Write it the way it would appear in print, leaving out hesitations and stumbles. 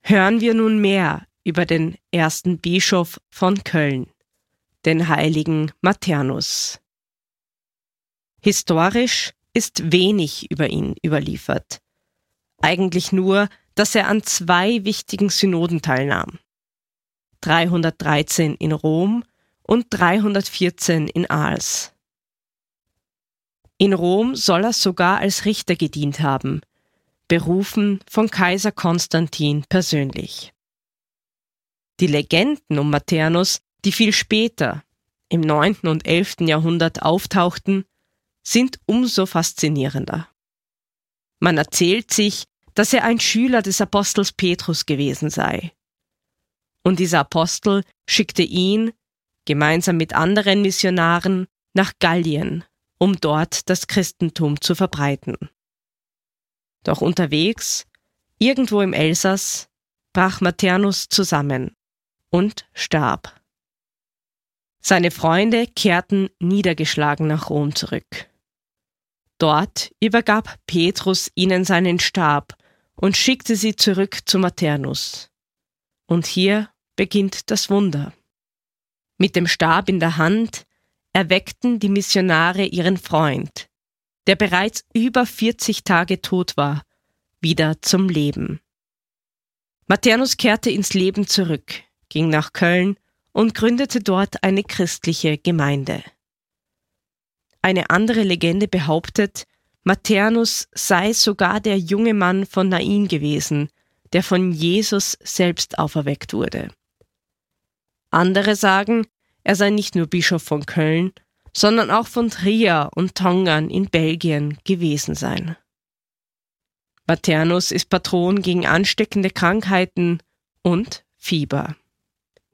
hören wir nun mehr über den ersten Bischof von Köln, den heiligen Maternus. Historisch ist wenig über ihn überliefert. Eigentlich nur, dass er an 2 wichtigen Synoden teilnahm. 313 in Rom und 314 in Arles. In Rom soll er sogar als Richter gedient haben, berufen von Kaiser Konstantin persönlich. Die Legenden um Maternus, die viel später, im 9. und 11. Jahrhundert auftauchten, sind umso faszinierender. Man erzählt sich, dass er ein Schüler des Apostels Petrus gewesen sei. Und dieser Apostel schickte ihn, gemeinsam mit anderen Missionaren, nach Gallien, um dort das Christentum zu verbreiten. Doch unterwegs, irgendwo im Elsass, brach Maternus zusammen und starb. Seine Freunde kehrten niedergeschlagen nach Rom zurück. Dort übergab Petrus ihnen seinen Stab und schickte sie zurück zu Maternus. Und hier beginnt das Wunder. Mit dem Stab in der Hand erweckten die Missionare ihren Freund, der bereits über 40 Tage tot war, wieder zum Leben. Maternus kehrte ins Leben zurück, ging nach Köln und gründete dort eine christliche Gemeinde. Eine andere Legende behauptet, Maternus sei sogar der junge Mann von Nain gewesen, der von Jesus selbst auferweckt wurde. Andere sagen, er sei nicht nur Bischof von Köln, sondern auch von Trier und Tongern in Belgien gewesen sein. Maternus ist Patron gegen ansteckende Krankheiten und Fieber.